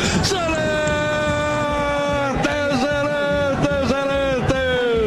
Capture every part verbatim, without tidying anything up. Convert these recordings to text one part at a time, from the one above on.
celeste, celeste, celeste,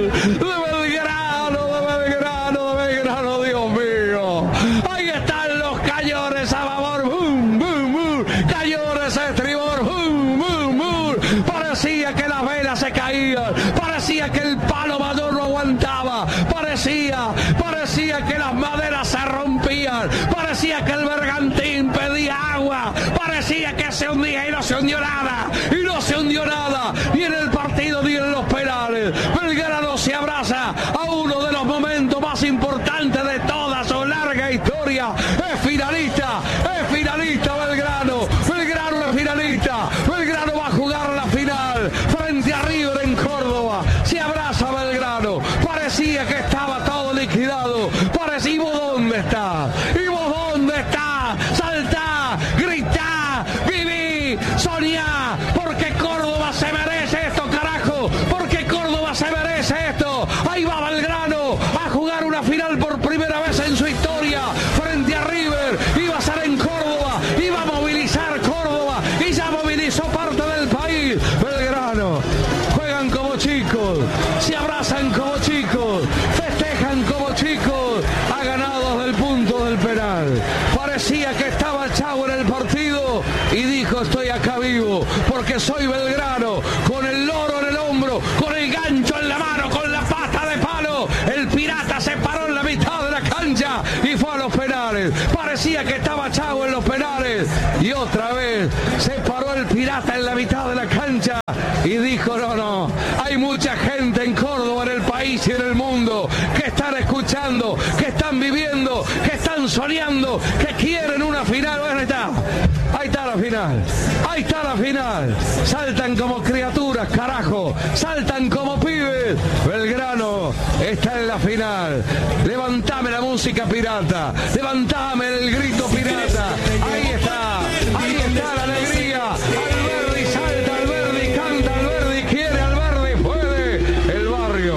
de Belgrano, de Belgrano, de Belgrano, Dios mío. Ahí están los cañones a favor, boom, boom, boom, cañones a estribor, boom, boom, boom. Parecía que las velas se caían, parecía que el palo mayor no aguantaba, parecía, parecía que las maderas se rompían, parecía que el bergantín pedía agua, parecía que se hundía y no se hundió nada, y no se hundió nada, ni en el partido ni en los penales. Belgrano se abraza a uno de los momentos más importantes de toda su larga historia. Es finalista, es finalista Belgrano, Belgrano es finalista, Belgrano va a jugar la final frente a River en Córdoba. Se abraza Belgrano, parecía que estaba todo liquidado, parecía, ¿y vos dónde está? ¿Y vos dónde está? Saltá, gritá, viví, soñá, porque Córdoba se merece esto, carajo, porque Córdoba se merece esto. Ahí va Belgrano a jugar una final por primera vez en su historia frente a River. Iba a ser en Córdoba, iba a movilizar Córdoba y ya movilizó parte del país. Belgrano, juegan como chicos, se abrazan como chicos, festejan como chicos, ha ganado desde el punto del penal. Parecía que estaba Chavo en el partido y dijo: estoy acá vivo porque soy Belgrano, con el loro en el hombro, con el gancho en la mano, con la pata de palo. El pirata se paró en la mitad de la cancha y fue a los penales. Parecía que estaba Chavo en los penales y otra vez se paró el pirata en la mitad de la cancha y dijo: no, no, hay mucha gente en Córdoba, en el país y en el mundo que están escuchando, que están viviendo, que están soñando, que quieren una final. Bueno, ahí está, ahí está la final, ahí está la final. Saltan como criaturas, carajo, saltan como pibes. Belgrano está en la final. Levantame la música pirata, levantame el grito pirata. Ahí está, ahí está la alegría. Alberdi salta, Alberdi canta, Alberdi quiere, Alberdi puede. El barrio,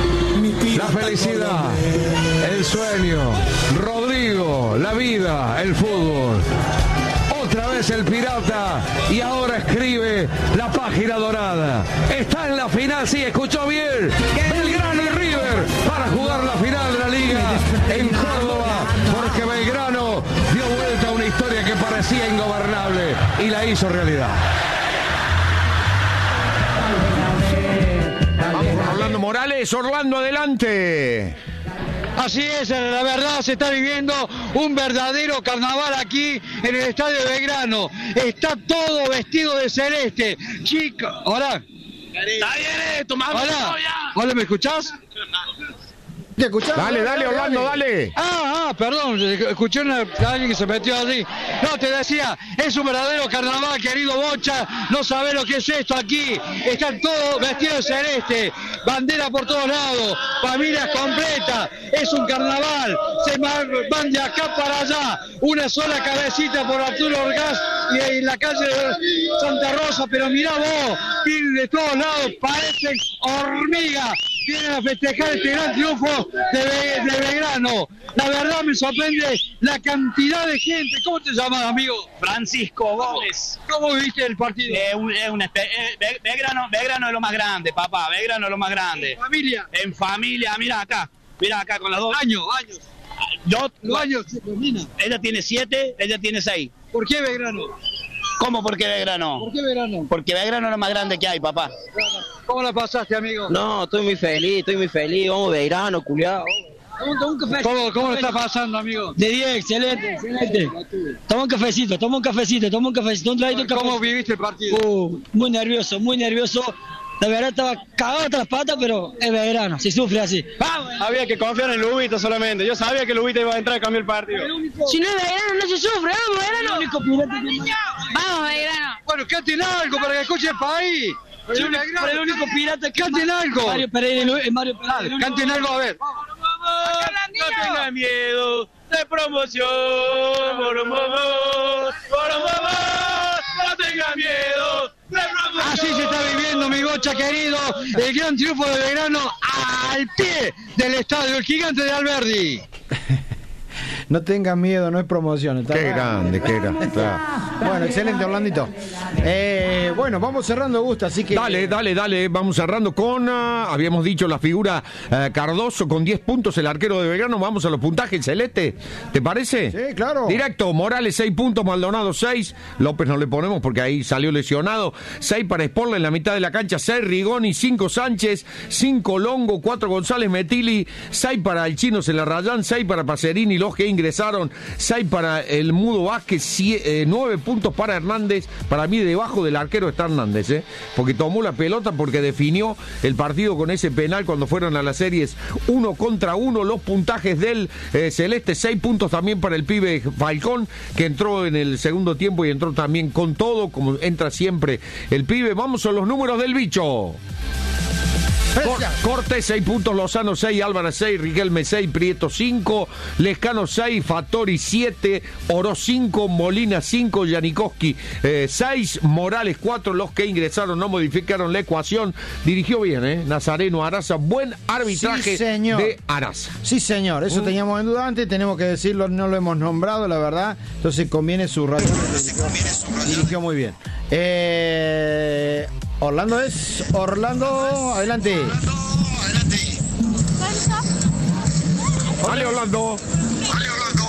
la felicidad, el sueño, Rodrigo, la vida, el fútbol. Otra vez el pirata y ahora escribe la página dorada. Está en la final, sí, escuchó bien. Belgrano y River para jugar la final de la liga en Córdoba, porque Belgrano dio vuelta a una historia que parecía ingobernable y la hizo realidad. Vamos con Orlando Morales. Orlando, adelante. Así es, la verdad se está viviendo un verdadero carnaval aquí en el estadio de Belgrano. Está todo vestido de celeste. Chicos, hola. Está bien esto, mami. Hola. Hola, ¿me escuchás? ¿Te escuchás? Dale, dale, Orlando, dale. Ah, ah, perdón, escuché una, a alguien que se metió allí. No, te decía, es un verdadero carnaval, querido Bocha. No sabés lo que es esto aquí. Están todos vestidos de celeste, bandera por todos lados, familias completas. Es un carnaval. Se van de acá para allá. Una sola cabecita por Arturo Orgaz y en la calle de Santa Rosa. Pero mirá vos, vienen de todos lados, parecen hormigas. Vienen a festejar este gran triunfo de, Be de Belgrano. La verdad me sorprende la cantidad de gente. ¿Cómo te llamas, amigo? Francisco Gómez. ¿Cómo viste el partido? Es un, es un, eh, Belgrano, Belgrano es lo más grande, papá. Belgrano es lo más grande. ¿En familia? En familia, mira acá. Mira acá con las dos. Años, años. Yo, Los años se terminan. Ella tiene siete, ella tiene seis. ¿Por qué Belgrano? ¿Cómo por qué Belgrano? ¿Por qué Belgrano? Porque Belgrano es lo más grande que hay, papá. ¿Cómo la pasaste, amigo? No, estoy muy feliz, estoy muy feliz. Vamos, Belgrano, culiao. ¿Cómo, cómo lo está pasando, amigo? De diez, excelente, excelente. Toma un cafecito, toma un cafecito, toma un cafecito, un traguito de café. ¿Cómo viviste el partido? Uh, muy nervioso, muy nervioso. La verdad estaba cagado hasta las patas, pero es Belgrano, si sufre así. ¡Vamos! Había que confiar en Lubito solamente. Yo sabía que Lubito iba a entrar a cambiar el partido. Si no es Belgrano, no se sufre. ¡Vamos, Belgrano! El único pirata que... ¡Vamos, Belgrano! Bueno, canten algo para que escuche el país. Por el, por el único pirata que... Canten algo. Mario Pereira, Mario Pereira. Canten algo, a ver. No tenga miedo de promoción. No tenga miedo de promoción. Así se está viviendo, mi Bocha querido, el gran triunfo de Belgrano al pie del estadio, el gigante de Alberdi. No tengas miedo, no es promoción. Qué grande, qué grande. Bueno, excelente, Orlandito. Eh, bueno, vamos cerrando, Gusta, así que... Dale, dale, dale, vamos cerrando con, uh, habíamos dicho, la figura uh, Cardoso con diez puntos, el arquero de Belgrano. Vamos a los puntajes, Celeste, ¿te parece? Sí, claro. Directo, Morales seis puntos, Maldonado seis, López no le ponemos porque ahí salió lesionado, seis para Sporla en la mitad de la cancha, seis Rigoni, cinco Sánchez, cinco Longo, cuatro González Metilli, seis para el Chino Celarrayán, seis para Pacerini, los que ingresaron, seis para el Mudo Vázquez, nueve puntos para Hernández. Para mí debajo del arquero está Hernández, ¿eh? Porque tomó la pelota, porque definió el partido con ese penal cuando fueron a las series uno contra uno. Los puntajes del eh, Celeste, seis puntos también para el pibe Falcón, que entró en el segundo tiempo y entró también con todo, como entra siempre el pibe. Vamos a los números del bicho. Cor- Cortés seis puntos, Lozano seis, Álvarez seis, Riquelme seis, Prieto cinco, Lescano seis, Fattori siete, Oroz cinco, Molina cinco, Janikowski eh, seis, Morales cuatro. Los que ingresaron no modificaron la ecuación. Dirigió bien, ¿eh? Nazareno Araza, buen arbitraje, sí, de Araza. Sí, señor, eso mm. teníamos en duda antes, tenemos que decirlo, no lo hemos nombrado, la verdad, entonces conviene su razón. Dirigió muy bien. Eh... Orlando es Orlando, adelante. Orlando, adelante. Vale, Orlando. Vale, Orlando.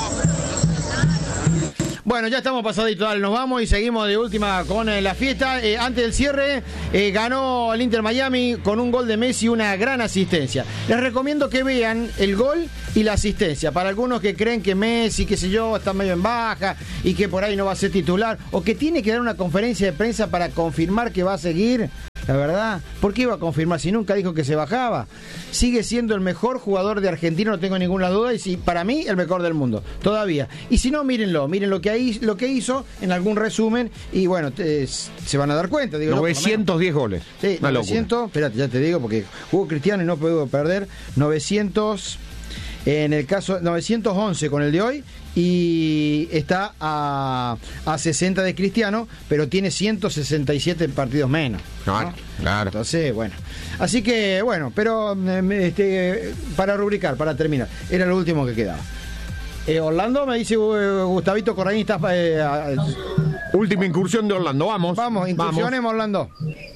Bueno, ya estamos pasaditos, dale, nos vamos y seguimos de última con eh, la fiesta. Eh, antes del cierre, eh, ganó el Inter Miami con un gol de Messi y una gran asistencia. Les recomiendo que vean el gol y la asistencia. Para algunos que creen que Messi, qué sé yo, está medio en baja y que por ahí no va a ser titular, o que tiene que dar una conferencia de prensa para confirmar que va a seguir, la verdad, ¿por qué iba a confirmar si nunca dijo que se bajaba? Sigue siendo el mejor jugador de Argentina, no tengo ninguna duda, y si, para mí el mejor del mundo, todavía. Y si no, mírenlo, miren lo que, hay, lo que hizo en algún resumen y bueno, te, se van a dar cuenta. Digo, novecientos diez goles. Sí, una novecientos, espérate, ya te digo, porque jugó Cristiano y no pudo perder, novecientos, en el caso, novecientos once con el de hoy, y está a, a sesenta de Cristiano, pero tiene ciento sesenta y siete partidos menos, ¿no? Claro, claro. Entonces, bueno. Así que, bueno, pero este, para rubricar, para terminar, era lo último que quedaba. Eh, Orlando, me dice uh, Gustavito Corraín, está... Eh, uh, última incursión de Orlando, vamos. Vamos, incursionemos, Orlando.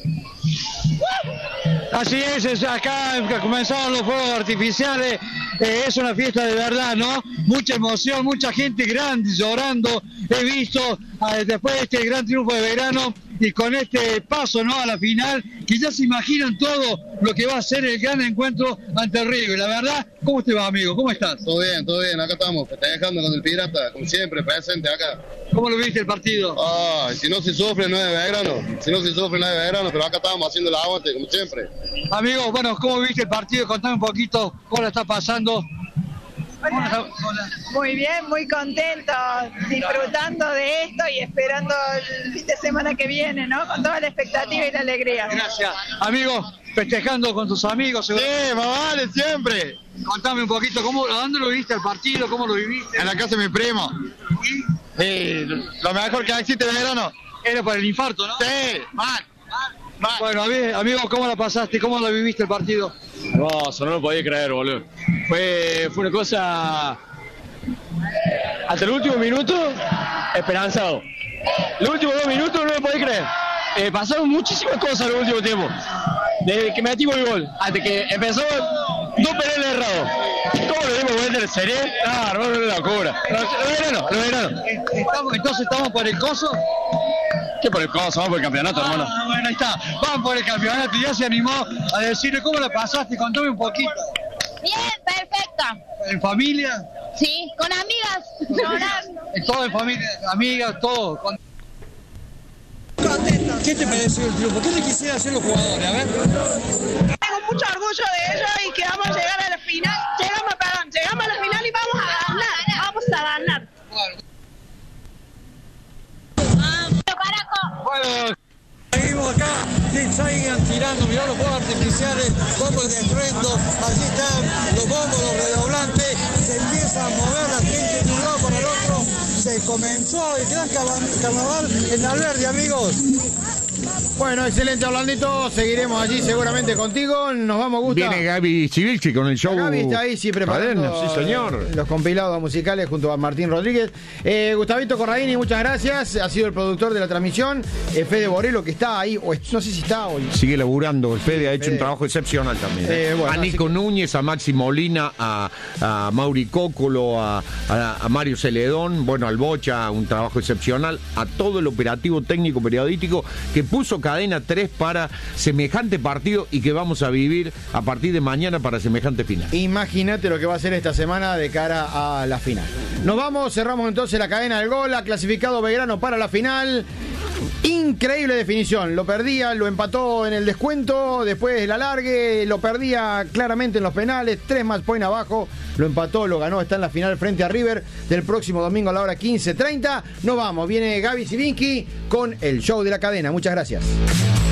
Así es, es acá comenzaron los fuegos artificiales, eh, es una fiesta de verdad, ¿no? Mucha emoción, mucha gente grande llorando, he visto eh, después de este gran triunfo de Belgrano y con este paso, ¿no?, a la final, que ya se imaginan todo lo que va a ser el gran encuentro ante el River. La verdad, ¿cómo te va, amigo? ¿Cómo estás? Todo bien, todo bien, acá estamos, festejando con el Pirata, como siempre, presente acá. ¿Cómo lo viste el partido? Ah, si no se sufre no es de Belgrano, si no se sufre no es de Belgrano, pero acá estamos haciendo el aguante, como siempre. Amigo, bueno, ¿cómo viste el partido? Contame un poquito cómo la está pasando. Hola. Hola. Muy bien, muy contento, disfrutando de esto y esperando el fin de semana que viene, ¿no? Con toda la expectativa y la alegría. Gracias. Amigo, festejando con tus amigos. Sí, más vale, siempre. Contame un poquito, ¿cómo, ¿a dónde lo viste el partido? ¿Cómo lo viviste? En la casa de mi primo. ¿Y? Sí, lo mejor que existe de Belgrano. Era para el infarto, ¿no? Sí, mal. Bueno, amigo, ¿cómo la pasaste? ¿Cómo lo viviste el partido? Hermoso, no lo podía creer, boludo. Fue, fue una cosa... Hasta el último minuto, esperanzado. Los últimos dos minutos no lo podía creer. Eh, pasaron muchísimas cosas en el último tiempo. Desde que metimos el gol, hasta que empezó dos penales errados. ¿Cómo lo dimos vuelta en serie? Ah, hermano, no es la cobra. Lo verano, lo verano. Estamos, entonces estamos por el coso. ¿Qué por el coso? Vamos por el campeonato, ah, hermano. Bueno, ahí está. Vamos por el campeonato. Y ya se animó a decirle cómo la pasaste. Contame un poquito. Bien, perfecta. ¿En familia? Sí, con amigas. Llorando. Todo en familia, amigas, todo. Con... Contento. ¿Qué te pareció el triunfo? ¿Qué le quisiera hacer los jugadores? A ver. Tengo mucho orgullo de ellos y que vamos a llegar a la final. Llegamos, perdón, llegamos a la final y vamos a ganar. Vamos a ganar. Bueno, seguimos acá, sigan tirando, mirá los fuegos artificiales, bombos de estruendo, allí están los bombos, los redoblantes, se empieza a mover la gente de un lado para el otro, se comenzó el gran carnaval en Alberdi, amigos. Bueno, excelente, Orlandito. Seguiremos allí seguramente contigo. Nos vamos, Gusta. Viene Gaby Civilci con el show. Gaby está ahí, sí, preparando Cadena, sí, señor. los compilados musicales junto a Martín Rodríguez. Eh, Gustavito Corradini, muchas gracias. Ha sido el productor de la transmisión. Eh, Fede Borelo, que está ahí, o no sé si está hoy. Sigue laburando. El Fede ha hecho Fede. un trabajo excepcional también. Eh, ¿eh? bueno, a Nico que... Núñez, a Maxi Molina, a, a Mauri Cócolo, a, a, a Mario Celedón, bueno, al Bocha, un trabajo excepcional. A todo el operativo técnico periodístico que puso Cadena tres para semejante partido y que vamos a vivir a partir de mañana para semejante final. Imagínate lo que va a ser esta semana de cara a la final. Nos vamos, cerramos entonces la cadena del gol. Ha clasificado Belgrano para la final. Increíble definición. Lo perdía, lo empató en el descuento. Después el alargue, lo perdía claramente en los penales. Tres más point abajo. Lo empató, lo ganó. Está en la final frente a River del próximo domingo a la hora quince treinta. Nos vamos. Viene Gaby Civilci con el show de la cadena. Muchas gracias.